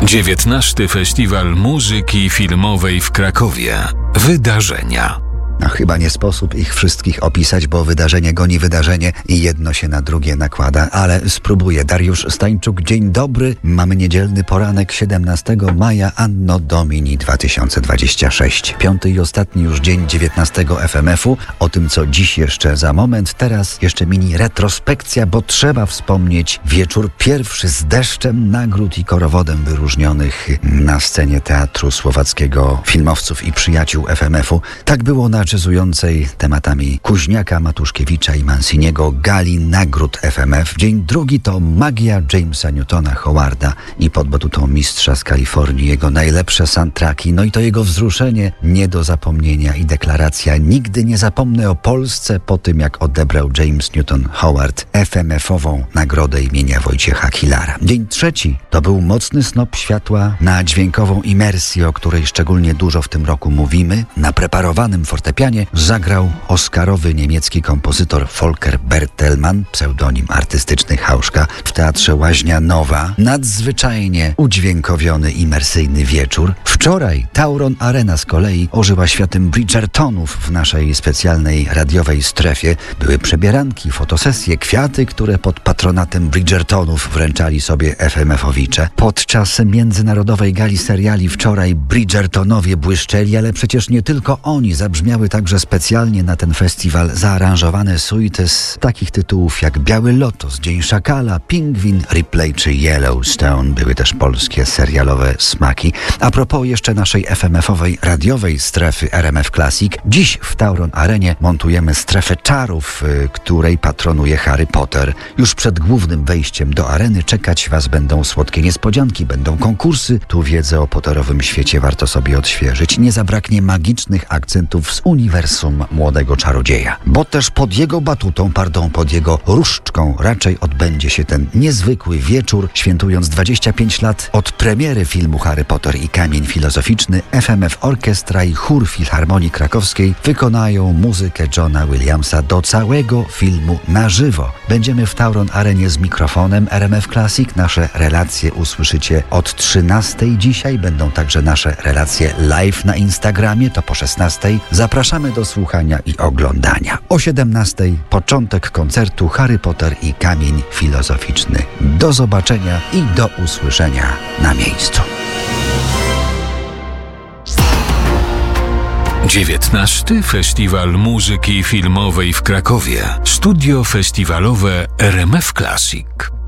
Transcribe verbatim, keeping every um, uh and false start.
dziewiętnasty Festiwal Muzyki Filmowej w Krakowie. Wydarzenia. No, chyba nie sposób ich wszystkich opisać, bo wydarzenie goni wydarzenie i jedno się na drugie nakłada, ale spróbuję. Dariusz Stańczuk, dzień dobry. Mamy niedzielny poranek siedemnastego maja Anno Domini dwa tysiące dwudziesty szósty. Piąty i ostatni już dzień dziewiętnastego F M F-u. O tym, co dziś jeszcze za moment. Teraz jeszcze mini retrospekcja, bo trzeba wspomnieć wieczór pierwszy z deszczem nagród i korowodem wyróżnionych na scenie Teatru Słowackiego filmowców i przyjaciół F M F-u. Tak było na jazzującej tematami Kuźniaka, Matuszkiewicza i Manciniego gali nagród F M F. Dzień drugi to magia Jamesa Newtona Howarda i pod batutą mistrza z Kalifornii jego najlepsze soundtracki, no i to jego wzruszenie nie do zapomnienia i deklaracja: nigdy nie zapomnę o Polsce po tym, jak odebrał James Newton Howard F M F-ową nagrodę imienia Wojciecha Kilara. Dzień trzeci to był mocny snop światła na dźwiękową imersję, o której szczególnie dużo w tym roku mówimy. Na preparowanym fortepianie zagrał oscarowy niemiecki kompozytor Volker Bertelmann, pseudonim artystyczny Hauszka, w Teatrze Łaźnia Nowa. Nadzwyczajnie udźwiękowiony, imersyjny wieczór. Wczoraj Tauron Arena z kolei ożyła światem Bridgertonów w naszej specjalnej radiowej strefie. Były przebieranki, fotosesje, kwiaty, które pod patronatem Bridgertonów wręczali sobie F M F-owicze. Podczas międzynarodowej gali seriali wczoraj Bridgertonowie błyszczeli, ale przecież nie tylko oni. Zabrzmiały także specjalnie na ten festiwal zaaranżowane suity z takich tytułów jak Biały Lotos, Dzień Szakala, Pingwin, Ripley czy Yellowstone. Były też polskie serialowe smaki. A propos jeszcze naszej F M F-owej radiowej strefy R M F Classic, dziś w Tauron Arenie montujemy strefę czarów, której patronuje Harry Potter. Już przed głównym wejściem do areny czekać Was będą słodkie niespodzianki, będą konkursy. Tu wiedzę o Potterowym świecie warto sobie odświeżyć. Nie zabraknie magicznych akcentów z uniwersum młodego czarodzieja. Bo też pod jego batutą, pardon, pod jego różdżką raczej odbędzie się ten niezwykły wieczór, świętując dwadzieścia pięć lat od premiery filmu Harry Potter i Kamień Filozoficzny. F M F Orkiestra i Chór Filharmonii Krakowskiej wykonają muzykę Johna Williamsa do całego filmu na żywo. Będziemy w Tauron Arenie z mikrofonem R M F Classic. Nasze relacje usłyszycie od trzynastej dzisiaj. Będą także nasze relacje live na Instagramie, to po szesnastej. Zapraszamy do słuchania i oglądania. O siedemnastej początek koncertu Harry Potter i Kamień Filozoficzny. Do zobaczenia i do usłyszenia na miejscu. dziewiętnasty Festiwal Muzyki Filmowej w Krakowie. Studio festiwalowe R M F Classic.